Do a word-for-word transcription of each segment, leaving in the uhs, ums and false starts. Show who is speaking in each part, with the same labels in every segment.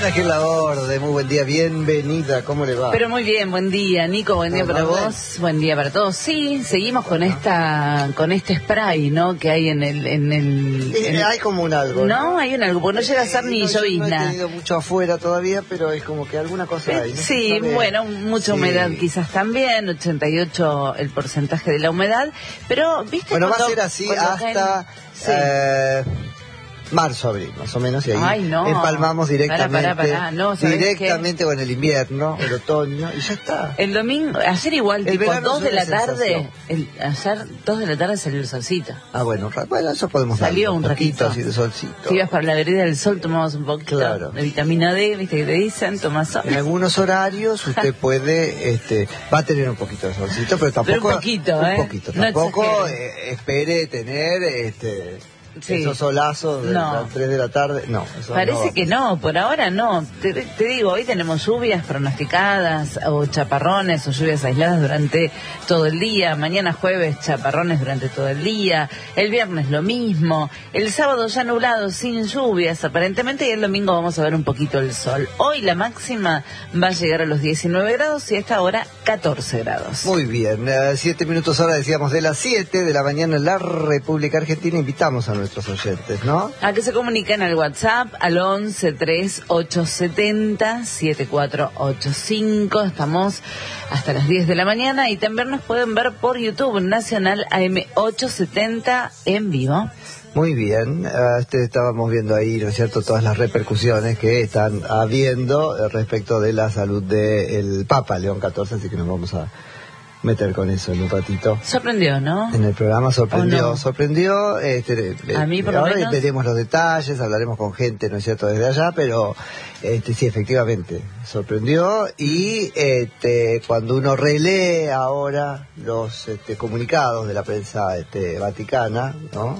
Speaker 1: Ana Gela Orde, muy buen día, bienvenida, ¿cómo le va?
Speaker 2: Pero muy bien, buen día, Nico, buen día para vos, buen día para todos. Sí, seguimos con esta, con este spray, ¿no? Que hay en el, en el.
Speaker 1: En el... Hay como un algo.
Speaker 2: No, ¿no? Hay un algo, porque no llega a ser eh, ni
Speaker 1: no,
Speaker 2: llovizna.
Speaker 1: No he tenido mucho afuera todavía, pero es como que alguna cosa hay. ¿No?
Speaker 2: Sí, bueno, mucha
Speaker 1: sí.
Speaker 2: humedad quizás también, ochenta y ocho el porcentaje de la humedad, pero viste.
Speaker 1: Bueno,
Speaker 2: cuando,
Speaker 1: va a ser así hasta. Sí. Eh, marzo, abril, más o menos, y ahí
Speaker 2: Ay, no.
Speaker 1: empalmamos directamente,
Speaker 2: pará, pará, pará. No,
Speaker 1: directamente con el invierno, el otoño, y ya está.
Speaker 2: El domingo, ayer igual,
Speaker 1: el
Speaker 2: tipo dos de la tarde, el, ayer dos de la tarde salió el solcito.
Speaker 1: Ah, bueno, bueno, eso podemos
Speaker 2: Salió
Speaker 1: darle,
Speaker 2: un ratito.
Speaker 1: Así de solcito.
Speaker 2: Si ibas para la vereda del sol, tomamos un poquito
Speaker 1: claro.
Speaker 2: de vitamina D, viste que te dicen, tomás sol.
Speaker 1: En algunos horarios usted puede, este, va a tener un poquito de solcito, pero tampoco...
Speaker 2: Pero un poquito, ¿eh?
Speaker 1: Un poquito,
Speaker 2: no
Speaker 1: tampoco eh, espere tener, este... Sí. Esos solazos de
Speaker 2: no.
Speaker 1: las tres de la tarde, no. Eso
Speaker 2: Parece
Speaker 1: no
Speaker 2: que no, por ahora no. Te, te digo, hoy tenemos lluvias pronosticadas o chaparrones o lluvias aisladas durante todo el día. Mañana jueves chaparrones durante todo el día. El viernes lo mismo. El sábado ya nublado sin lluvias aparentemente y el domingo vamos a ver un poquito el sol. Hoy la máxima va a llegar a los diecinueve grados y a esta hora catorce grados.
Speaker 1: Muy bien, uh, siete minutos ahora decíamos de las siete de la mañana en la República Argentina. Invitamos a nuestros nuestros oyentes, ¿no?
Speaker 2: A que se comuniquen al WhatsApp al once tres ocho setenta siete cuatro ocho cinco. Estamos hasta las diez de la mañana y también nos pueden ver por YouTube Nacional A M ochocientos setenta en vivo.
Speaker 1: Muy bien, uh, este, estábamos viendo ahí, ¿no es cierto?, todas las repercusiones que están habiendo eh, respecto de la salud del Papa León catorce, así que nos vamos a meter con eso en un ratito.
Speaker 2: Sorprendió, ¿no?
Speaker 1: En el programa sorprendió,
Speaker 2: no?
Speaker 1: sorprendió. Este,
Speaker 2: a mí por
Speaker 1: ahora
Speaker 2: lo menos...
Speaker 1: veremos los detalles, hablaremos con gente, ¿no es cierto?, desde allá, pero este, sí, efectivamente, sorprendió. Y este, cuando uno relee ahora los este, comunicados de la prensa este, vaticana, ¿no?,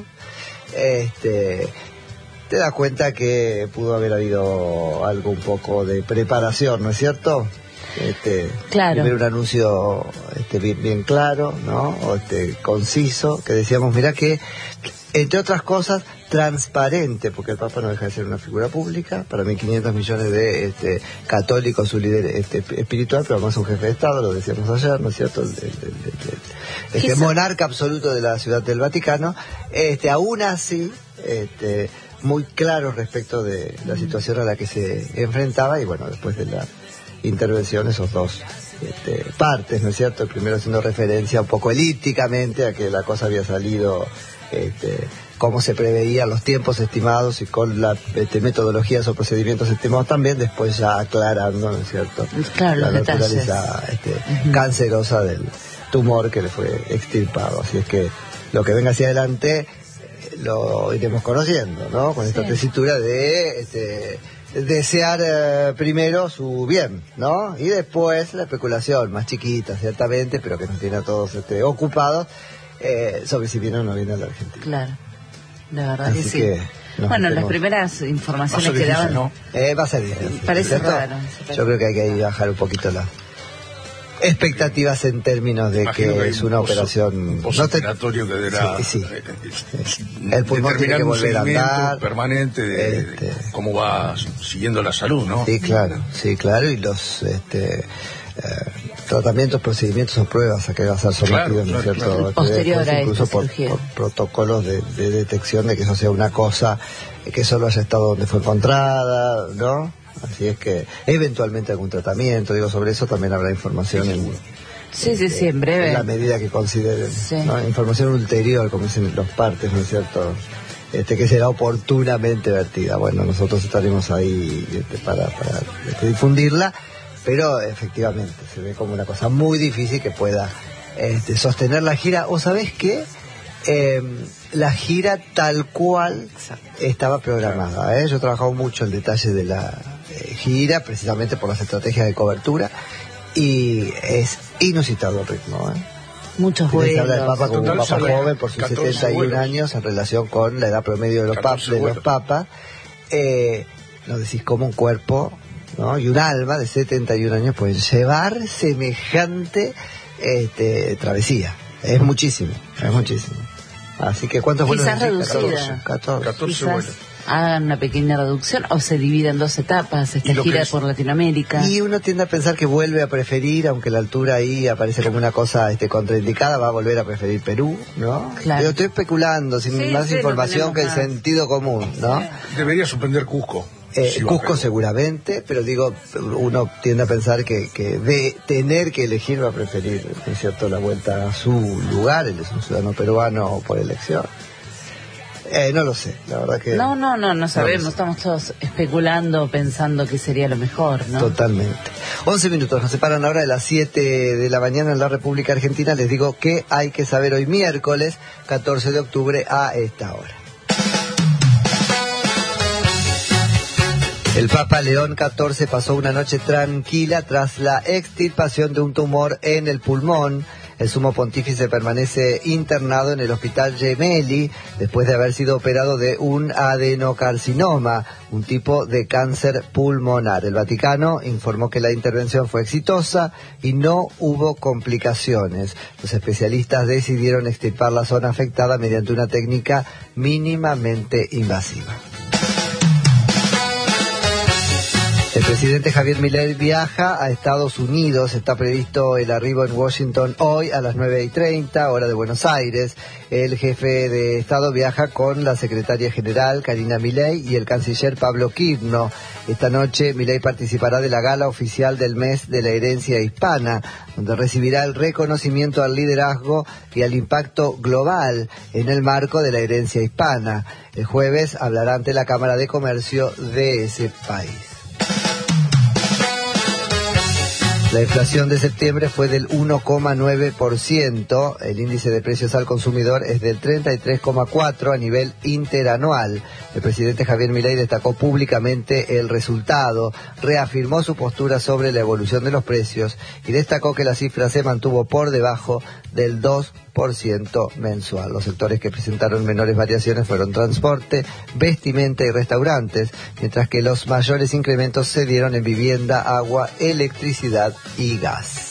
Speaker 1: este, te das cuenta que pudo haber habido algo un poco de preparación, ¿no es cierto? Este,
Speaker 2: claro.
Speaker 1: Primero un anuncio este, bien, bien claro, ¿no? O este, conciso, que decíamos, mirá que, entre otras cosas, transparente, porque el Papa no deja de ser una figura pública, para mil quinientos millones de este, católicos, su líder este, espiritual, pero además un jefe de Estado, lo decíamos ayer, ¿no es cierto? El, el, el, el, este monarca absoluto de la Ciudad del Vaticano, este, aún así, este, muy claro respecto de la situación a la que se enfrentaba, y bueno, después de la intervención, esos dos este, partes, ¿no es cierto? El primero haciendo referencia un poco elípticamente a que la cosa había salido este, como se preveía, los tiempos estimados y con las este, metodologías o procedimientos estimados también, después ya aclarando, ¿no es cierto?
Speaker 2: Claro,
Speaker 1: la
Speaker 2: los
Speaker 1: naturaleza este, uh-huh. cancerosa del tumor que le fue extirpado. Así es que lo que venga hacia adelante lo iremos conociendo, ¿no? Con esta sí. tesitura de... Este, desear eh, primero su bien, ¿no? Y después la especulación, más chiquita, ciertamente, pero que nos tiene a todos este, ocupados, eh, sobre si viene o no viene a la Argentina.
Speaker 2: Claro, la verdad
Speaker 1: Así
Speaker 2: que sí.
Speaker 1: Que
Speaker 2: bueno, las primeras informaciones que daban...
Speaker 1: ¿no? Eh, va a ser difícil.
Speaker 2: Parece raro.
Speaker 1: Yo creo que hay que bajar un poquito la... expectativas en términos de que, que es una operación
Speaker 3: postoperatorio no te... que deberá
Speaker 1: sí, sí. el pulmón tiene que volver a andar
Speaker 3: permanente de, este... de cómo va siguiendo la salud, ¿no?
Speaker 1: Sí, claro, sí, claro, y los este, eh, tratamientos, procedimientos o pruebas a que va a ser sometido, ¿no es cierto?
Speaker 2: Claro. Posterior
Speaker 1: después,
Speaker 2: a
Speaker 1: incluso por, por protocolos de, de detección de que eso sea una cosa que solo haya estado donde fue encontrada, ¿no? Así es que eventualmente algún tratamiento, digo, sobre eso también habrá información en,
Speaker 2: sí, sí, sí, en breve.
Speaker 1: En la medida que consideren,
Speaker 2: sí.
Speaker 1: ¿no? Información ulterior, como dicen los partes, ¿no es cierto? Este, que será oportunamente vertida. Bueno, nosotros estaremos ahí este, para, para este, difundirla, pero efectivamente se ve como una cosa muy difícil que pueda este, sostener la gira. ¿O sabés qué? Eh, la gira tal cual estaba programada, ¿eh? Yo he trabajado mucho el detalle de la eh, gira, precisamente por las estrategias de cobertura, y es inusitado el ritmo, ¿eh?
Speaker 2: Muchos vuelos.
Speaker 1: Se habla del Papa como un Papa joven por sus setenta y un años en relación con la edad promedio de los, pap de los papas. Eh, no decís como un cuerpo, ¿no? Y un alma de setenta y un años pueden llevar semejante este, travesía. Es muchísimo, es muchísimo. Así que ¿cuántos vuelos?
Speaker 2: Quizás reducida.
Speaker 1: catorce.
Speaker 3: catorce vuelos.
Speaker 2: hagan una pequeña reducción o se divida en dos etapas esta gira por Latinoamérica.
Speaker 1: Y uno tiende a pensar que vuelve a preferir, aunque la altura ahí aparece como una cosa este, contraindicada, va a volver a preferir Perú, ¿no?
Speaker 2: Claro.
Speaker 1: Yo estoy especulando, sin
Speaker 2: sí,
Speaker 1: más
Speaker 2: sí,
Speaker 1: información que el sentido común, ¿no?
Speaker 3: Sí. Debería suspender Cusco.
Speaker 1: Eh,
Speaker 3: Sí,
Speaker 1: Cusco
Speaker 3: pero...
Speaker 1: seguramente, pero digo, uno tiende a pensar que, que de tener que elegir va a preferir, ¿no es cierto?, la vuelta a su lugar. Él es un ciudadano peruano por elección. Eh, no lo sé, la verdad que...
Speaker 2: No, no, no, no sabemos,
Speaker 1: no
Speaker 2: estamos todos especulando, pensando que sería lo mejor, ¿no?
Speaker 1: Totalmente. once minutos, nos separan ahora de las siete de la mañana en la República Argentina. Les digo que hay que saber hoy miércoles, catorce de octubre, a esta hora. El Papa León catorce pasó una noche tranquila tras la extirpación de un tumor en el pulmón. El sumo pontífice permanece internado en el hospital Gemelli después de haber sido operado de un adenocarcinoma, un tipo de cáncer pulmonar. El Vaticano informó que la intervención fue exitosa y no hubo complicaciones. Los especialistas decidieron extirpar la zona afectada mediante una técnica mínimamente invasiva. El presidente Javier Milei viaja a Estados Unidos. Está previsto el arribo en Washington hoy a las nueve y treinta, hora de Buenos Aires. El jefe de Estado viaja con la secretaria general Karina Milei y el canciller Pablo Quirno. Esta noche Milei participará de la gala oficial del mes de la herencia hispana, donde recibirá el reconocimiento al liderazgo y al impacto global en el marco de la herencia hispana. El jueves hablará ante la Cámara de Comercio de ese país. La inflación de septiembre fue del uno coma nueve por ciento, el índice de precios al consumidor es del treinta y tres coma cuatro por ciento a nivel interanual. El presidente Javier Milei destacó públicamente el resultado, reafirmó su postura sobre la evolución de los precios y destacó que la cifra se mantuvo por debajo del dos por ciento mensual. Los sectores que presentaron menores variaciones fueron transporte, vestimenta y restaurantes, mientras que los mayores incrementos se dieron en vivienda, agua, electricidad y gas.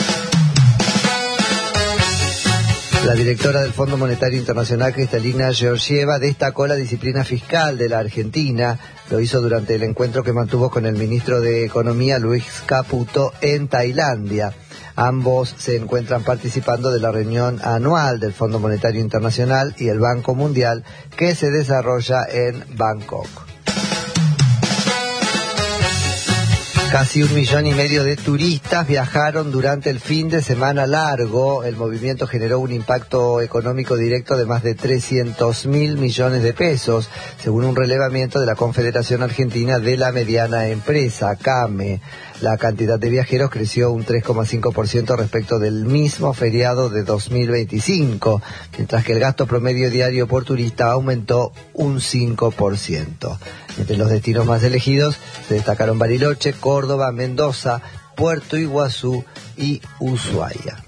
Speaker 1: La directora del Fondo Monetario Internacional, Kristalina Georgieva, destacó la disciplina fiscal de la Argentina. Lo hizo durante el encuentro que mantuvo con el ministro de Economía, Luis Caputo, en Tailandia. Ambos se encuentran participando de la reunión anual del Fondo Monetario Internacional y el Banco Mundial, que se desarrolla en Bangkok. Casi un millón y medio de turistas viajaron durante el fin de semana largo. El movimiento generó un impacto económico directo de más de trescientos mil millones de pesos, según un relevamiento de la Confederación Argentina de la Mediana Empresa, CAME. La cantidad de viajeros creció un tres coma cinco por ciento respecto del mismo feriado de dos mil veinticinco, mientras que el gasto promedio diario por turista aumentó un cinco por ciento. Entre los destinos más elegidos se destacaron Bariloche, Córdoba, Mendoza, Puerto Iguazú y Ushuaia.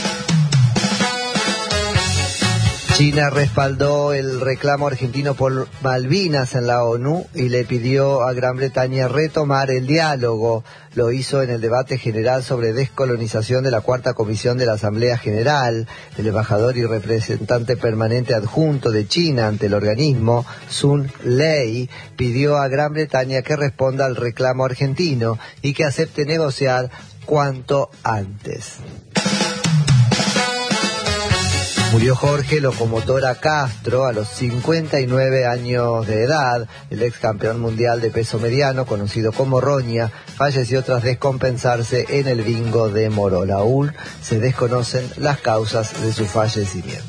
Speaker 1: China respaldó el reclamo argentino por Malvinas en la ONU y le pidió a Gran Bretaña retomar el diálogo. Lo hizo en el debate general sobre descolonización de la Cuarta Comisión de la Asamblea General. El embajador y representante permanente adjunto de China ante el organismo, Sun Lei, pidió a Gran Bretaña que responda al reclamo argentino y que acepte negociar cuanto antes. Murió Jorge Locomotora Castro a los cincuenta y nueve años de edad. El ex campeón mundial de peso mediano, conocido como Roña, falleció tras descompensarse en el bingo de Morola. Aún se desconocen las causas de su fallecimiento.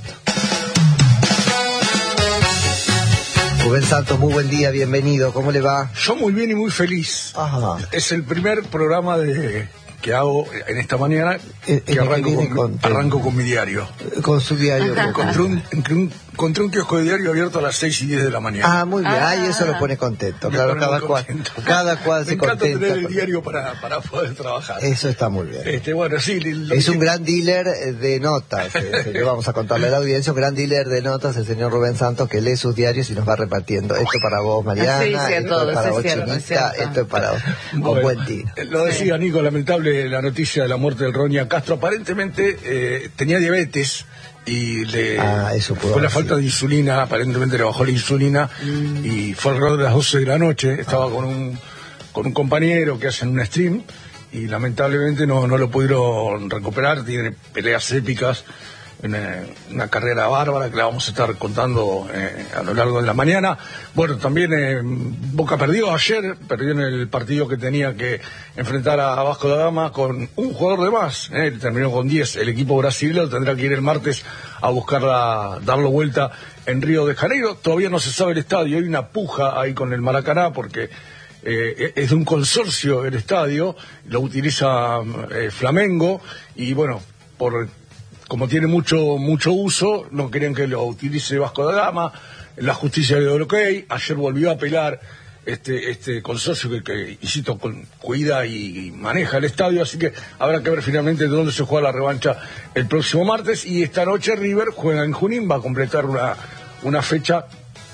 Speaker 1: Rubén Santos, muy buen día, bienvenido, ¿cómo le va?
Speaker 3: Yo muy bien y muy feliz.
Speaker 1: Ajá.
Speaker 3: Es el primer programa de... que hago en esta mañana,
Speaker 1: eh,
Speaker 3: que arranco con, arranco con mi diario.
Speaker 1: Con su diario.
Speaker 3: Encontré un, un, encontré un kiosco de diario abierto a las seis y diez de la mañana.
Speaker 1: Ah, muy bien. Ah, y eso lo pone contento. Me claro, cada cual, cada cual se contenta.
Speaker 3: Me encanta tener el diario para, para poder trabajar.
Speaker 1: Eso está muy bien.
Speaker 3: Este, bueno, sí,
Speaker 1: es un gran dealer de notas. Eh, vamos a contarle a la audiencia, un gran dealer de notas, el señor Rubén Santos, que lee sus diarios y nos va repartiendo. Esto para vos, Mariana,
Speaker 2: sí, sí,
Speaker 1: esto
Speaker 2: todo,
Speaker 1: es para
Speaker 2: es
Speaker 1: vos,
Speaker 2: cierto,
Speaker 1: Chinita,
Speaker 2: es
Speaker 1: esto es para vos.
Speaker 3: Bueno,
Speaker 1: un buen día.
Speaker 3: Lo decía Nico, lamentable la noticia de la muerte del Roña Castro. Aparentemente eh, tenía diabetes y le
Speaker 1: ah, eso
Speaker 3: fue la falta de insulina, aparentemente le bajó la insulina mm. y fue alrededor de las doce de la noche, estaba ah. con un con un compañero que hacen un stream y lamentablemente no, no lo pudieron recuperar, tiene peleas épicas, una, una carrera bárbara que la vamos a estar contando eh, a lo largo de la mañana. Bueno, también eh, Boca perdió ayer, perdió en el partido que tenía que enfrentar a Vasco da Gama con un jugador de más, eh, terminó con diez, el equipo brasileño tendrá que ir el martes a buscarla, darlo vuelta en Río de Janeiro. Todavía no se sabe el estadio, hay una puja ahí con el Maracaná porque Eh, es de un consorcio el estadio, lo utiliza eh, Flamengo y bueno, por como tiene mucho mucho uso, no querían que lo utilice Vasco da Gama, la justicia le dio el ok, ayer volvió a apelar este este consorcio que, que insisto, con, cuida y, y maneja el estadio, así que habrá que ver finalmente de dónde se juega la revancha el próximo martes, y esta noche River juega en Junín, va a completar una, una fecha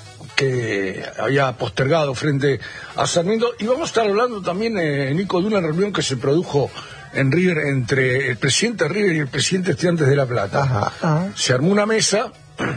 Speaker 3: que había postergado frente a Sarmiento, y vamos a estar hablando también, eh, Nico, de una reunión que se produjo en River entre el presidente de River y el presidente de Estudiantes de La Plata. Ajá, ajá. Se armó una mesa,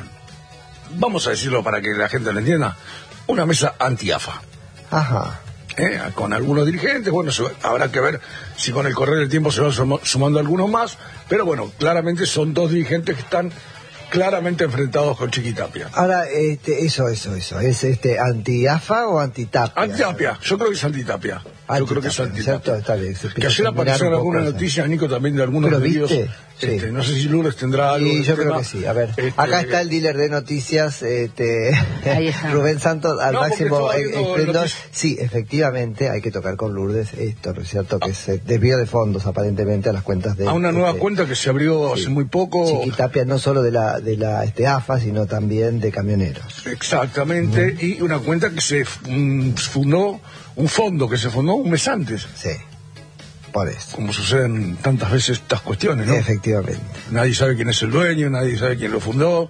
Speaker 3: vamos a decirlo para que la gente lo entienda, una mesa anti-AFA. Ajá. Eh, con algunos dirigentes, bueno, se, habrá que ver si con el correr del tiempo se van sum, sumando algunos más, pero bueno, claramente son dos dirigentes que están claramente enfrentados con Chiquitapia.
Speaker 1: Ahora, este, eso, eso, eso, ¿es este anti-AFA o anti-Tapia?
Speaker 3: Anti-Tapia, yo creo que es anti-Tapia. Yo creo que es anti-Tapia.
Speaker 1: Está bien,
Speaker 3: que ayer aparecieron algunas noticias, Nico, también de algunos medios. Este, sí. No sé si Lourdes tendrá algo.
Speaker 1: Sí, yo creo
Speaker 3: tema.
Speaker 1: que sí. A ver, este, acá está el dealer de noticias, este, Rubén Santos, al no, máximo esplendor. Sí, efectivamente, hay que tocar con Lourdes esto, ¿no es cierto? Que se desvió de fondos, aparentemente, a las cuentas de...
Speaker 3: A una nueva
Speaker 1: este,
Speaker 3: cuenta que se abrió sí. hace muy poco.
Speaker 1: Chiquitapia, no solo de la de la este, AFA, sino también de camioneros.
Speaker 3: Exactamente, mm. y una cuenta que se um, fundó, un fondo que se fundó un mes antes.
Speaker 1: Sí. Por eso.
Speaker 3: Como suceden tantas veces estas cuestiones, ¿no?
Speaker 1: Efectivamente.
Speaker 3: Nadie sabe quién es el dueño, nadie sabe quién lo fundó,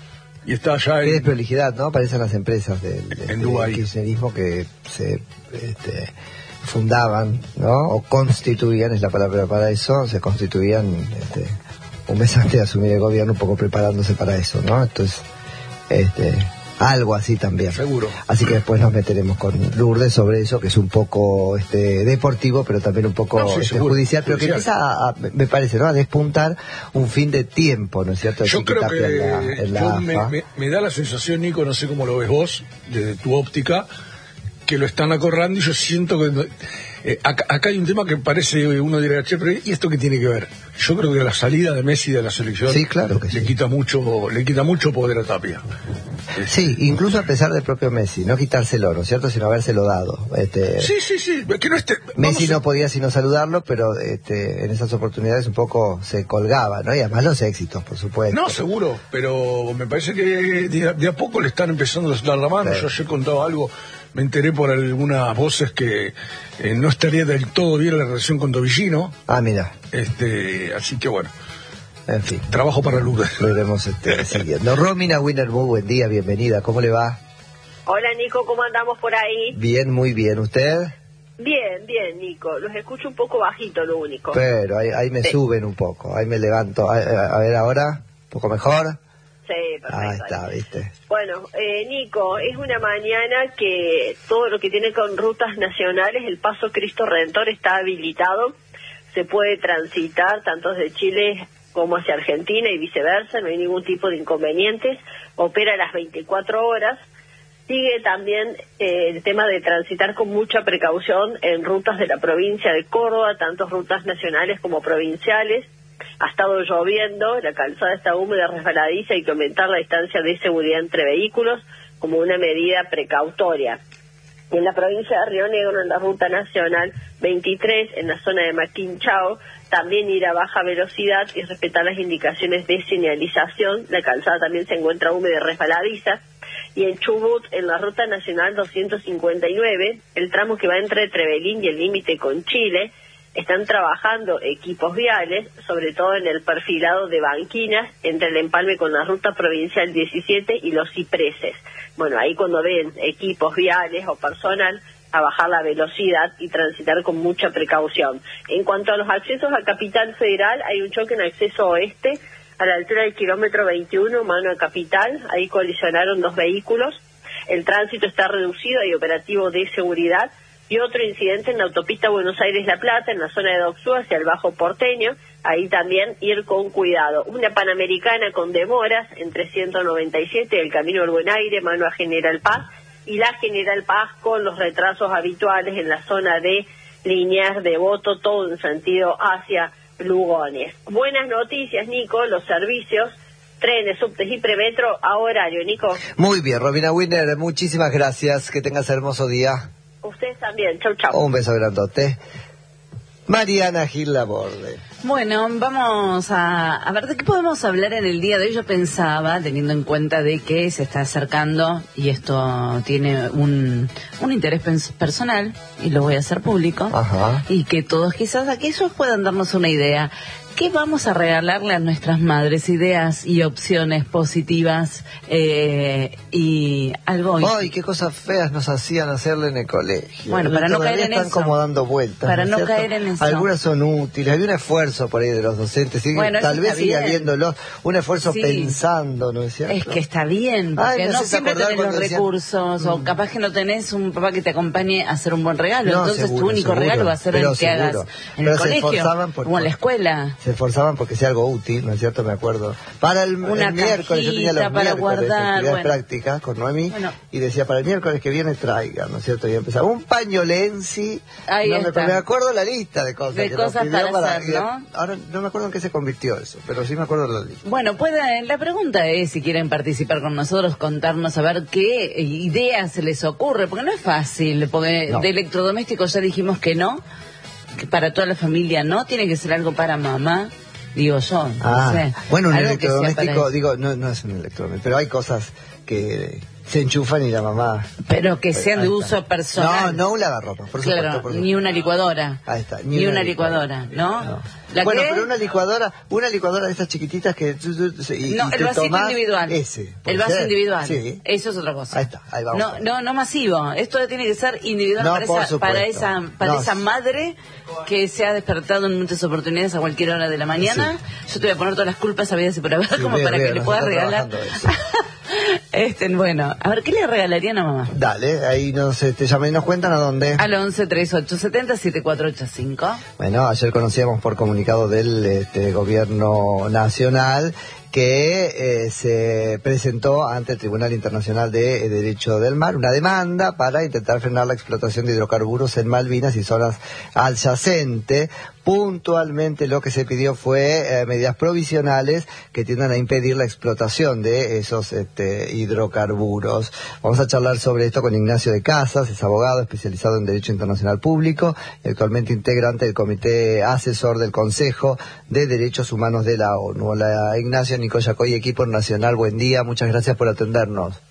Speaker 3: y está allá en...
Speaker 1: Qué desprolijidad, ¿no? Parecen las empresas del, del,
Speaker 3: del
Speaker 1: kirchnerismo que se este, fundaban, ¿no? O constituían, es la palabra para eso, se constituían este, un mes antes de asumir el gobierno, un poco preparándose para eso, ¿no? Entonces, este... algo así también.
Speaker 3: Seguro.
Speaker 1: Así que después nos meteremos con Lourdes sobre eso, que es un poco este deportivo, pero también un poco no, sí, este, judicial, pero judicial. Que empieza a, a, me parece, ¿no? A despuntar un fin de tiempo, ¿no es cierto?
Speaker 3: Yo creo que en la, en la yo me, me, me da la sensación, Nico, no sé cómo lo ves vos, desde tu óptica, que lo están acorralando, y yo siento que... Eh, acá, acá hay un tema que parece, uno dirá, che, pero ¿y esto qué tiene que ver? Yo creo que la salida de Messi de la selección
Speaker 1: sí, claro que
Speaker 3: le
Speaker 1: sí.
Speaker 3: quita mucho, le quita mucho poder a Tapia.
Speaker 1: Sí, incluso a pesar del propio Messi, no quitárselo, ¿no es cierto?, sino habérselo dado. Este,
Speaker 3: sí, sí, sí, que no esté,
Speaker 1: Messi
Speaker 3: a...
Speaker 1: no podía sino saludarlo, pero este, en esas oportunidades un poco se colgaba, ¿no? Y además los éxitos, por supuesto.
Speaker 3: No, seguro, pero me parece que de a, de a poco le están empezando a dar la mano. Sí. Yo ayer contaba algo, me enteré por algunas voces que eh, no estaría del todo bien la relación con Tobillino.
Speaker 1: Ah, mira.
Speaker 3: Este, así que bueno.
Speaker 1: En fin.
Speaker 3: Trabajo para Lourdes.
Speaker 1: Lo iremos este, siguiendo. Romina Wiener, muy buen día, bienvenida. ¿Cómo le va?
Speaker 4: Hola, Nico, ¿cómo andamos por ahí?
Speaker 1: Bien, muy bien. ¿Usted?
Speaker 4: Bien, bien, Nico. Los escucho un poco bajito, lo único.
Speaker 1: Pero ahí, ahí me sí. suben un poco, ahí me levanto. A, a ver, ahora, ¿un poco mejor?
Speaker 4: Sí, perfecto.
Speaker 1: Ahí está, ¿viste?
Speaker 4: Bueno, eh, Nico, es una mañana que todo lo que tiene con rutas nacionales, el Paso Cristo Redentor está habilitado. Se puede transitar tanto desde Chile como hacia Argentina y viceversa, no hay ningún tipo de inconvenientes. Opera a las veinticuatro horas. Sigue también eh, el tema de transitar con mucha precaución en rutas de la provincia de Córdoba, tanto rutas nacionales como provinciales. Ha estado lloviendo, la calzada está húmeda, resbaladiza, hay que aumentar la distancia de seguridad entre vehículos como una medida precautoria. En la provincia de Río Negro, en la ruta nacional veintitrés, en la zona de Maquinchao, también ir a baja velocidad y respetar las indicaciones de señalización. La calzada también se encuentra húmeda y resbaladiza. Y en Chubut, en la ruta nacional doscientos cincuenta y nueve, el tramo que va entre Trevelín y el límite con Chile, están trabajando equipos viales, sobre todo en el perfilado de banquinas, entre el empalme con la ruta provincial diecisiete y los cipreses. Bueno, ahí cuando ven equipos viales o personal, a bajar la velocidad y transitar con mucha precaución. En cuanto a los accesos a Capital Federal, hay un choque en acceso oeste a la altura del kilómetro veintiuno, mano a Capital. Ahí colisionaron dos vehículos. El tránsito está reducido, hay operativo de seguridad. Y otro incidente en la autopista Buenos Aires-La Plata, en la zona de Doxú, hacia el Bajo Porteño. Ahí también ir con cuidado. Una Panamericana con demoras entre ciento noventa y siete, el Camino del Buen Aire, mano a General Paz, y la General Paz con los retrasos habituales en la zona de Liniers, Devoto, todo en sentido hacia Lugones. Buenas noticias, Nico, los servicios, trenes, subtes y premetro a horario, Nico.
Speaker 1: Muy bien, Romina Winner, muchísimas gracias, que tengas hermoso día.
Speaker 4: Ustedes también, chau chau.
Speaker 1: Un beso grandote. Mariana Gil Laborde.
Speaker 2: Bueno, vamos a, a ver de qué podemos hablar en el día de hoy. Yo pensaba, teniendo en cuenta de que se está acercando, y esto tiene un, un interés pens- personal, y lo voy a hacer público,
Speaker 1: Ajá.
Speaker 2: y que todos quizás aquellos puedan darnos una idea. ¿Qué vamos a regalarle a nuestras madres? Ideas y opciones positivas eh, y algo...
Speaker 1: Ay, qué cosas feas nos hacían hacerle en el colegio.
Speaker 2: Bueno, para no
Speaker 1: Todavía
Speaker 2: caer en
Speaker 1: están
Speaker 2: eso.
Speaker 1: como dando vueltas.
Speaker 2: Para
Speaker 1: ¿no
Speaker 2: no
Speaker 1: es cierto?
Speaker 2: caer en eso.
Speaker 1: Algunas son útiles, hay un esfuerzo por ahí de los docentes, sigue,
Speaker 2: Bueno,
Speaker 1: tal
Speaker 2: eso
Speaker 1: vez
Speaker 2: está
Speaker 1: sigue
Speaker 2: bien.
Speaker 1: habiéndolo, un esfuerzo
Speaker 2: Sí.
Speaker 1: pensando, ¿no es cierto?
Speaker 2: Es que está bien, porque
Speaker 1: Ay, me
Speaker 2: no
Speaker 1: haces
Speaker 2: siempre
Speaker 1: acordar
Speaker 2: tenés los
Speaker 1: cuando decían-
Speaker 2: recursos, o capaz que no tenés un papá que te acompañe a hacer un buen regalo,
Speaker 1: No,
Speaker 2: entonces
Speaker 1: seguro,
Speaker 2: tu único
Speaker 1: seguro,
Speaker 2: regalo va a ser
Speaker 1: pero
Speaker 2: el que
Speaker 1: seguro.
Speaker 2: hagas en
Speaker 1: Pero
Speaker 2: el
Speaker 1: se
Speaker 2: colegio
Speaker 1: esforzaban por-
Speaker 2: o en la escuela.
Speaker 1: Se esforzaban porque sea algo útil, ¿no es cierto? Me acuerdo. Para el,
Speaker 2: Una
Speaker 1: el miércoles, yo tenía los
Speaker 2: cajita para
Speaker 1: miércoles
Speaker 2: guardar,
Speaker 1: actividades
Speaker 2: bueno.
Speaker 1: prácticas con Noemí,
Speaker 2: Bueno.
Speaker 1: y decía, para el miércoles que viene traiga, ¿no es cierto? Y empezaba un pañolensi,
Speaker 2: Ahí
Speaker 1: no me,
Speaker 2: está.
Speaker 1: me acuerdo la lista de cosas.
Speaker 2: De
Speaker 1: que nos
Speaker 2: cosas
Speaker 1: pidió
Speaker 2: para hacer,
Speaker 1: y-
Speaker 2: ¿no?
Speaker 1: Ahora no me acuerdo en qué se convirtió eso, pero sí me acuerdo la lista.
Speaker 2: Bueno, pueden, la pregunta es si quieren participar con nosotros, contarnos a ver qué ideas se les ocurre, porque no es fácil, porque
Speaker 1: No.
Speaker 2: de electrodomésticos ya dijimos que no, que para toda la familia no, tiene que ser algo para mamá, digo yo, no
Speaker 1: Ah,
Speaker 2: sé.
Speaker 1: bueno, un
Speaker 2: Algo que sea
Speaker 1: electrodoméstico,
Speaker 2: para-
Speaker 1: digo, no, no es un electrodoméstico, pero hay cosas que se enchufan y la mamá...
Speaker 2: Pero que sean
Speaker 1: Ahí
Speaker 2: de
Speaker 1: está.
Speaker 2: uso personal.
Speaker 1: No, no un lavarropa, por supuesto.
Speaker 2: Claro,
Speaker 1: por
Speaker 2: ni
Speaker 1: supuesto.
Speaker 2: una licuadora.
Speaker 1: Ahí está,
Speaker 2: Ni, una licuadora, ¿no?
Speaker 1: No.
Speaker 2: ¿La
Speaker 1: Bueno,
Speaker 2: qué?
Speaker 1: pero una licuadora, una licuadora de esas chiquititas que... Y,
Speaker 2: No,
Speaker 1: y
Speaker 2: el
Speaker 1: te
Speaker 2: vasito
Speaker 1: tomás
Speaker 2: individual.
Speaker 1: Ese. ¿puede
Speaker 2: El vaso
Speaker 1: ser?
Speaker 2: individual.
Speaker 1: Sí.
Speaker 2: Eso es otra cosa.
Speaker 1: Ahí está, ahí vamos.
Speaker 2: No, no, no masivo. Esto tiene que ser individual
Speaker 1: No,
Speaker 2: para,
Speaker 1: por
Speaker 2: esa, para
Speaker 1: supuesto.
Speaker 2: esa para
Speaker 1: No,
Speaker 2: esa
Speaker 1: sí.
Speaker 2: madre que se ha despertado en muchas oportunidades a cualquier hora de la mañana. Yo te voy a poner todas las culpas habidas y por haber,
Speaker 1: Sí,
Speaker 2: como
Speaker 1: bien,
Speaker 2: para
Speaker 1: bien,
Speaker 2: que le
Speaker 1: nos
Speaker 2: puedas
Speaker 1: está
Speaker 2: regalar.
Speaker 1: trabajando eso.
Speaker 2: este, bueno, a ver, ¿qué le regalarían a mamá?
Speaker 1: Dale, ahí nos este, llamen y nos cuentan a dónde.
Speaker 2: Al once, treinta y ocho, setenta, setenta y cuatro ochenta y cinco.
Speaker 1: Bueno, ayer conocíamos por comunicado del este, gobierno nacional que eh, se presentó ante el Tribunal Internacional de eh, Derecho del Mar una demanda para intentar frenar la explotación de hidrocarburos en Malvinas y zonas adyacentes. Puntualmente lo que se pidió fue eh, medidas provisionales que tiendan a impedir la explotación de esos este, hidrocarburos. Vamos a charlar sobre esto con Ignacio de Casas, es abogado especializado en Derecho Internacional Público y actualmente integrante del Comité Asesor del Consejo de Derechos Humanos de la ONU. Hola Ignacio, Nico Yacoy, equipo nacional, buen día, muchas gracias por atendernos.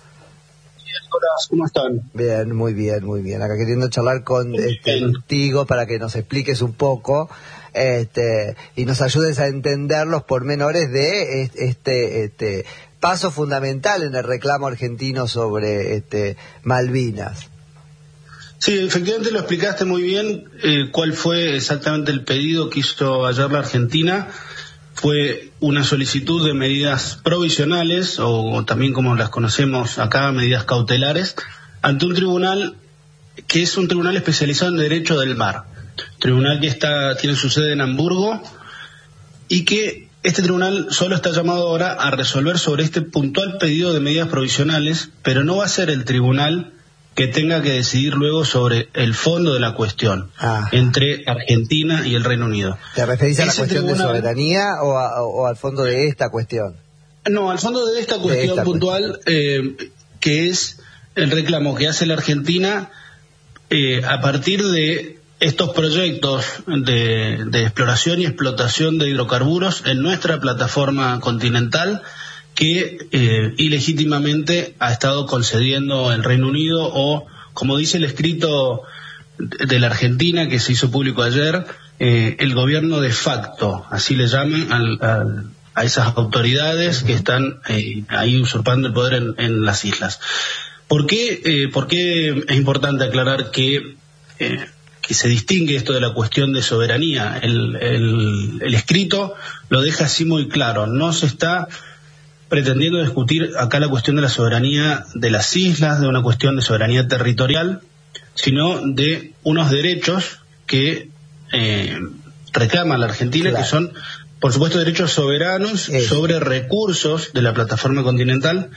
Speaker 5: Hola, ¿cómo están?
Speaker 1: Bien, muy bien, muy bien. Acá queriendo charlar con este, contigo para que nos expliques un poco este, y nos ayudes a entender los pormenores de este, este paso fundamental en el reclamo argentino sobre este, Malvinas.
Speaker 5: Sí, efectivamente lo explicaste muy bien, eh, cuál fue exactamente el pedido que hizo ayer la Argentina. Fue una solicitud de medidas provisionales, o también como las conocemos acá, medidas cautelares, ante un tribunal que es un tribunal especializado en derecho del mar. Tribunal que está tiene su sede en Hamburgo y que este tribunal solo está llamado ahora a resolver sobre este puntual pedido de medidas provisionales, pero no va a ser el tribunal que tenga que decidir luego sobre el fondo de la cuestión
Speaker 1: Ah.
Speaker 5: entre Argentina y el Reino Unido.
Speaker 1: ¿Te referís a la
Speaker 5: Ese
Speaker 1: cuestión de
Speaker 5: tribunal-
Speaker 1: soberanía o, a- o al fondo de esta cuestión?
Speaker 5: No, al fondo de esta cuestión
Speaker 1: esta
Speaker 5: puntual, eh, que es el reclamo que hace la Argentina eh, a partir de estos proyectos de, de exploración y explotación de hidrocarburos en nuestra plataforma continental, que eh, ilegítimamente ha estado concediendo el Reino Unido, o, como dice el escrito de la Argentina que se hizo público ayer, eh, el gobierno de facto, así le llaman al, al, a esas autoridades que están eh, ahí usurpando el poder en, en las islas. ¿Por qué, eh, ¿Por qué es importante aclarar que, eh, que se distingue esto de la cuestión de soberanía. El, el, el escrito lo deja así muy claro. No se está pretendiendo discutir acá la cuestión de la soberanía de las islas, de una cuestión de soberanía territorial, sino de unos derechos que eh, reclama la Argentina, claro, que son, por supuesto, derechos soberanos es. sobre recursos de la plataforma continental,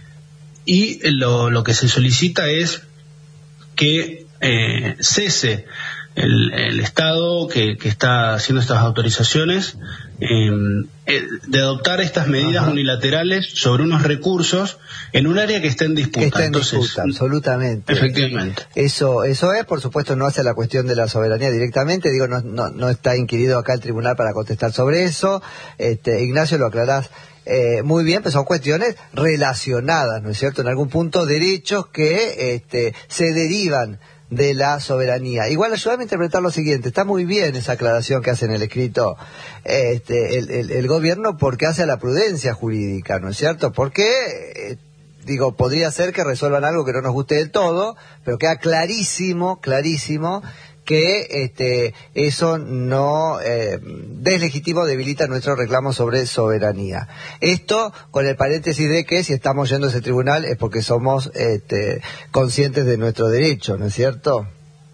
Speaker 5: y lo, lo que se solicita es que eh, cese el, el Estado que, que está haciendo estas autorizaciones eh, de adoptar estas medidas, ajá, unilaterales sobre unos recursos en un área que está en disputa.
Speaker 1: Que está en
Speaker 5: Entonces,
Speaker 1: disputa, absolutamente.
Speaker 5: Efectivamente.
Speaker 1: Eso eso es, por supuesto, no hace la cuestión de la soberanía directamente, digo, no no, no está inquirido acá el tribunal para contestar sobre eso. Este, Ignacio, lo aclarás eh, muy bien, pero son cuestiones relacionadas, ¿no es cierto? En algún punto, derechos que este, se derivan de la soberanía. Igual, ayúdame a interpretar lo siguiente. Está muy bien esa aclaración que hace en el escrito este, el, el, el gobierno, porque hace a la prudencia jurídica, ¿no es cierto? Porque, eh, digo, podría ser que resuelvan algo que no nos guste del todo, pero queda clarísimo, clarísimo, que este, eso no eh, deslegitimo, debilita nuestro reclamo sobre soberanía. Esto con el paréntesis de que si estamos yendo a ese tribunal es porque somos este, conscientes de nuestro derecho, ¿no es cierto?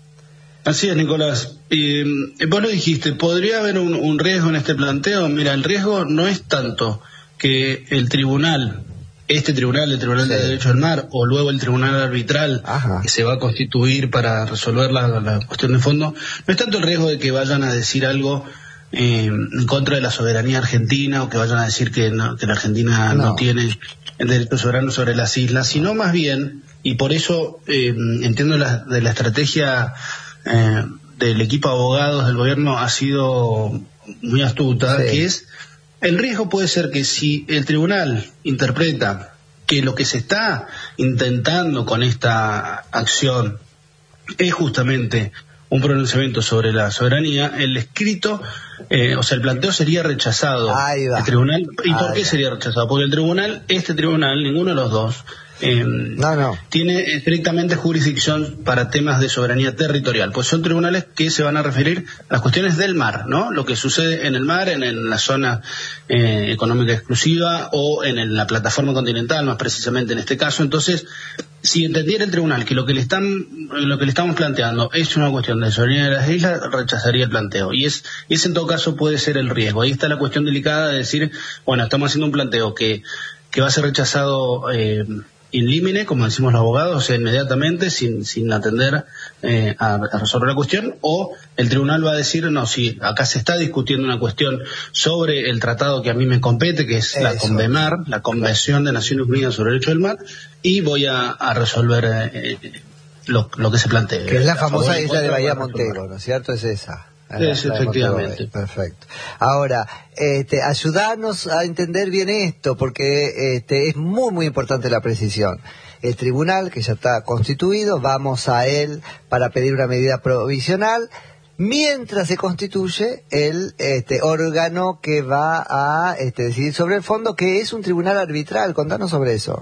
Speaker 5: Así es, Nicolás. Eh, vos lo dijiste, ¿podría haber un, un riesgo en este planteo? Mira, el riesgo no es tanto que el tribunal, este tribunal, el Tribunal sí. de Derecho del Mar, o luego el Tribunal Arbitral, ajá, que se va a constituir para resolver la, la cuestión de fondo, no es tanto el riesgo de que vayan a decir algo eh, en contra de la soberanía argentina, o que vayan a decir que, no, que la Argentina no. no tiene el derecho soberano sobre las islas, sino más bien, y por eso eh, entiendo la, de la estrategia eh, del equipo de abogados del gobierno ha sido muy astuta, sí. que es, el riesgo puede ser que si el tribunal interpreta que lo que se está intentando con esta acción es justamente un pronunciamiento sobre la soberanía, el escrito, eh, o sea, el planteo sería rechazado.
Speaker 1: Ahí va.
Speaker 5: El tribunal, ¿y
Speaker 1: Ahí
Speaker 5: por qué
Speaker 1: va.
Speaker 5: sería rechazado? Porque el tribunal, este tribunal, ninguno de los dos, Eh,
Speaker 1: no, no.
Speaker 5: tiene estrictamente jurisdicción para temas de soberanía territorial, pues son tribunales que se van a referir a las cuestiones del mar, ¿no? Lo que sucede en el mar, en, en la zona eh, económica exclusiva o en, en la plataforma continental, más precisamente en este caso. Entonces, si entendiera el tribunal que lo que le están, lo que le estamos planteando es una cuestión de soberanía de las islas, rechazaría el planteo. Y es, ese en todo caso puede ser el riesgo. Ahí está la cuestión delicada de decir, bueno, estamos haciendo un planteo que, que va a ser rechazado eh, in limine, como decimos los abogados, o sea, inmediatamente, sin, sin atender eh, a, a resolver la cuestión, o el tribunal va a decir, no, si acá se está discutiendo una cuestión sobre el tratado que a mí me compete, que es Eso. la CONVEMAR, la Convención de Naciones Unidas sobre el Derecho del Mar, y voy a, a resolver eh, lo, lo que se plantee.
Speaker 1: Que es la famosa isla de Bahía Montero, ¿no es cierto? Es esa.
Speaker 5: Es, efectivamente.
Speaker 1: Perfecto. Ahora, este, ayudarnos a entender bien esto, porque este, es muy, muy importante la precisión. El tribunal, que ya está constituido, vamos a él para pedir una medida provisional, mientras se constituye el este, órgano que va a este, decidir sobre el fondo, que es un tribunal arbitral. Contanos sobre eso.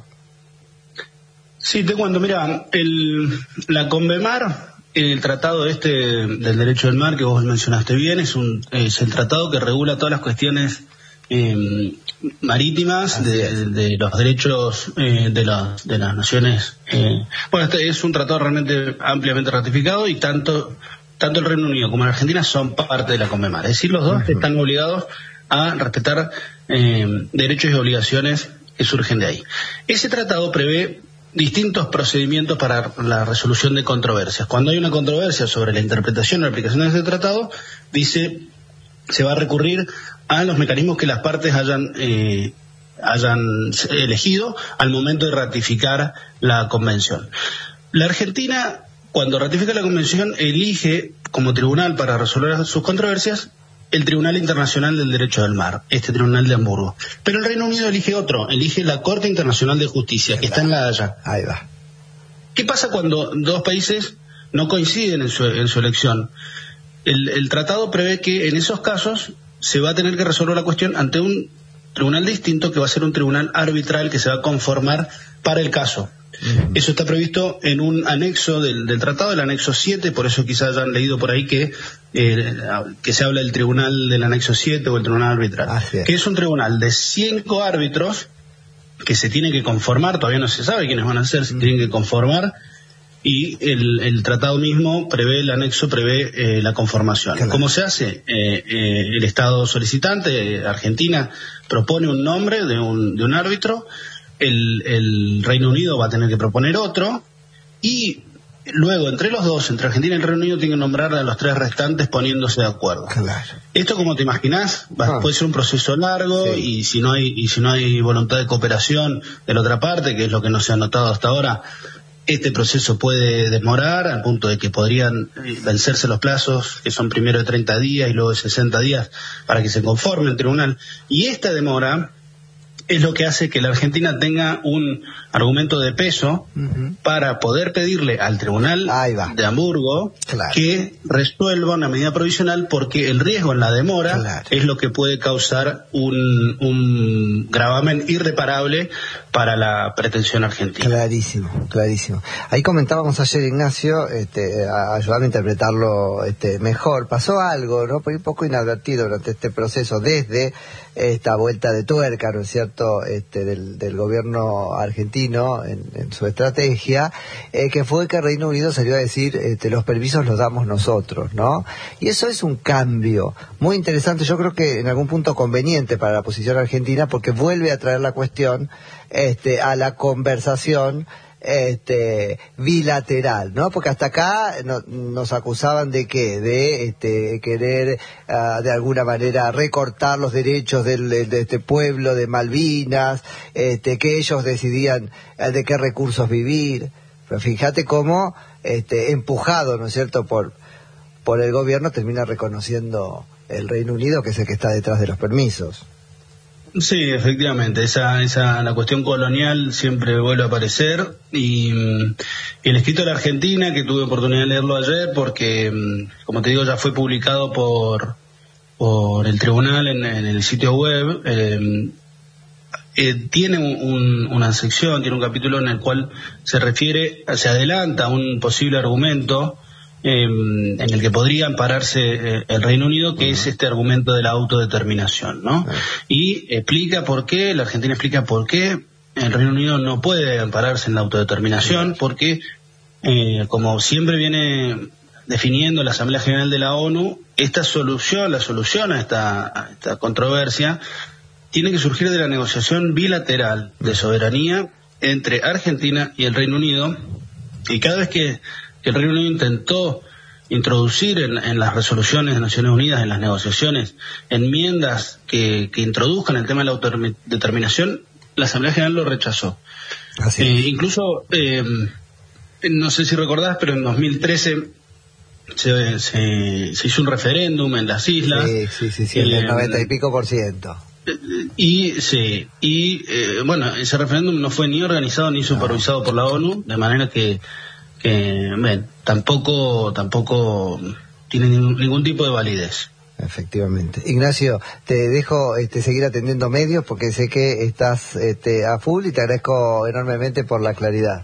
Speaker 5: Sí, te cuento. Mira, el, la CONVEMAR, el tratado este del derecho del mar que vos mencionaste bien, es un es el tratado que regula todas las cuestiones eh, marítimas de, de los derechos eh, de, la, de las naciones. Eh. Bueno, este es un tratado realmente ampliamente ratificado, y tanto tanto el Reino Unido como la Argentina son parte de la CONVEMAR. Es decir, los dos uh-huh. están obligados a respetar eh, derechos y obligaciones que surgen de ahí. Ese tratado prevé distintos procedimientos para la resolución de controversias. Cuando hay una controversia sobre la interpretación o la aplicación de ese tratado, dice, se va a recurrir a los mecanismos que las partes hayan eh, hayan elegido al momento de ratificar la convención. La Argentina, cuando ratifica la convención, elige como tribunal para resolver sus controversias el Tribunal Internacional del Derecho del Mar, este tribunal de Hamburgo. Pero el Reino Unido elige otro, elige la Corte Internacional de Justicia, que está en La Haya.
Speaker 1: Ahí va.
Speaker 5: ¿Qué pasa cuando dos países no coinciden en su, en su elección? El, el tratado prevé que en esos casos se va a tener que resolver la cuestión ante un tribunal distinto, que va a ser un tribunal arbitral que se va a conformar para el caso. Uh-huh. Eso está previsto en un anexo del, del tratado, el anexo siete, por eso quizás hayan leído por ahí que, eh, que se habla del tribunal del anexo siete o el tribunal arbitral, ah, sí. que es un tribunal de cinco árbitros que se tienen que conformar, todavía no se sabe quiénes van a ser, se uh-huh. tienen que conformar, y el, el tratado mismo prevé, el anexo prevé eh, la conformación. Claro. ¿Cómo se hace? Eh, eh, el Estado solicitante, eh, Argentina, propone un nombre de un, de un árbitro, el, el Reino Unido va a tener que proponer otro, y luego entre los dos, entre Argentina y el Reino Unido, tienen que nombrar a los tres restantes poniéndose de acuerdo. Claro. Esto, como te imaginás, va, ah. puede ser un proceso largo, sí. y si no hay y si no hay voluntad de cooperación de la otra parte, que es lo que no se ha notado hasta ahora, este proceso puede demorar al punto de que podrían vencerse los plazos, que son primero de treinta días y luego de sesenta días, para que se conforme el tribunal. Y esta demora es lo que hace que la Argentina tenga un argumento de peso uh-huh. para poder pedirle al Tribunal de Hamburgo claro. que resuelva una medida provisional, porque el riesgo en la demora claro. es lo que puede causar un, un gravamen irreparable para la pretensión argentina.
Speaker 1: Clarísimo, clarísimo. Ahí comentábamos ayer, Ignacio, este, a ayudar a interpretarlo este, mejor. Pasó algo, ¿no? Un poco inadvertido durante este proceso, desde esta vuelta de tuerca, ¿no es cierto?, este, del, del gobierno argentino en, en su estrategia, eh, que fue que Reino Unido salió a decir, este, los permisos los damos nosotros, ¿no? Y eso es un cambio muy interesante, yo creo que en algún punto conveniente para la posición argentina, porque vuelve a traer la cuestión este, a la conversación este bilateral, ¿no? Porque hasta acá no, nos acusaban de qué, de este querer uh, de alguna manera recortar los derechos del, de, de este pueblo de Malvinas, este que ellos decidían uh, de qué recursos vivir. Pero fíjate cómo este empujado, ¿no es cierto?, por por el gobierno, termina reconociendo el Reino Unido, que es el que está detrás de los permisos.
Speaker 5: Sí, efectivamente, esa, esa, la cuestión colonial siempre vuelve a aparecer, y, y el escrito de la Argentina, que tuve oportunidad de leerlo ayer, porque, como te digo, ya fue publicado por, por el tribunal en, en el sitio web, eh, eh, tiene un, una sección, tiene un capítulo en el cual se refiere, se adelanta un posible argumento Eh, en el que podría ampararse eh, el Reino Unido, que uh-huh. es este argumento de la autodeterminación, ¿no? Uh-huh. Y explica por qué, la Argentina explica por qué el Reino Unido no puede ampararse en la autodeterminación, uh-huh. porque, eh, como siempre viene definiendo la Asamblea General de la ONU, esta solución, la solución a esta, a esta controversia, tiene que surgir de la negociación bilateral de soberanía entre Argentina y el Reino Unido, y cada vez que que el Reino Unido intentó introducir en, en las resoluciones de Naciones Unidas, en las negociaciones, enmiendas que, que introduzcan el tema de la autodeterminación, la Asamblea General lo rechazó. Así es. Eh, incluso, eh, no sé si recordás, pero en dos mil trece se, se, se hizo un referéndum en las islas.
Speaker 1: Sí, sí, sí, sí, eh, el noventa y pico por ciento.
Speaker 5: Y sí, y eh, bueno, ese referéndum no fue ni organizado ni supervisado no. por la ONU, de manera que que bueno, tampoco tampoco tiene ningún, ningún tipo de validez.
Speaker 1: Efectivamente. Ignacio, te dejo este, seguir atendiendo medios, porque sé que estás este, a full, y te agradezco enormemente por la claridad.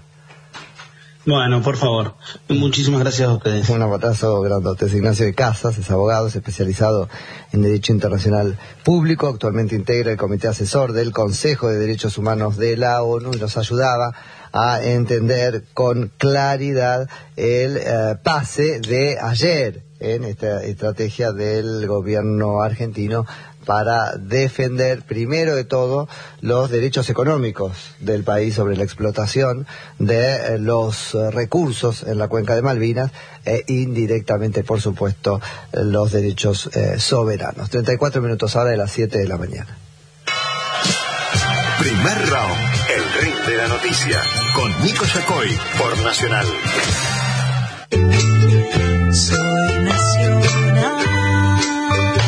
Speaker 5: Bueno, por favor. Muchísimas gracias a ustedes.
Speaker 1: Un abrazo grandote. Es Ignacio de Casas, es abogado, es especializado en Derecho Internacional Público, actualmente integra el Comité Asesor del Consejo de Derechos Humanos de la ONU, y nos ayudaba a entender con claridad el eh, pase de ayer en esta estrategia del gobierno argentino para defender, primero de todo, los derechos económicos del país sobre la explotación de eh, los eh, recursos en la cuenca de Malvinas, e indirectamente, por supuesto, los derechos eh, soberanos. treinta y cuatro minutos ahora de las siete de la mañana.
Speaker 6: Primer round, el ring de la noticia, con Nico Yacoy, por Nacional.
Speaker 7: Soy Nacional.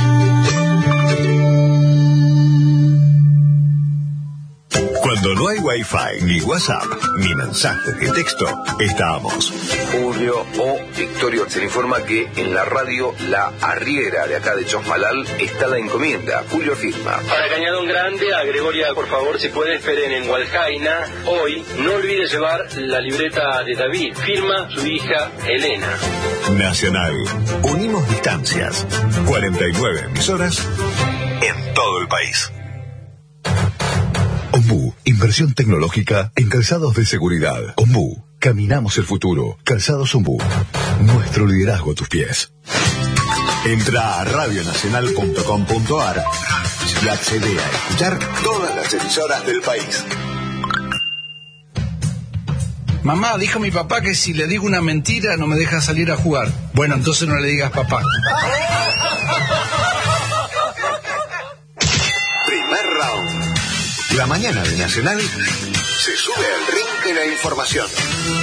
Speaker 6: Cuando no hay Wi-Fi, ni WhatsApp, ni mensajes de texto. Estamos.
Speaker 8: Julio o Victorio se le informa que en la radio La Arriera de acá de Chosmalal está la encomienda. Julio firma.
Speaker 9: Para Cañadón Grande, a Gregoria, por favor, si puede, esperen en Hualjaina. Hoy, no olvide llevar la libreta de David. Firma su hija Elena.
Speaker 6: Nacional. Unimos distancias. cuarenta y nueve emisoras en todo el país. Ombú, inversión tecnológica en calzados de seguridad. Ombú, caminamos el futuro. Calzados Ombú, nuestro liderazgo a tus pies. Entra a radio nacional punto com punto a r y accede a escuchar todas las emisoras del país.
Speaker 10: Mamá, dijo mi papá que si le digo una mentira no me deja salir a jugar. Bueno, entonces no le digas papá.
Speaker 6: Primer round. La mañana de Nacional se sube al ring de la información.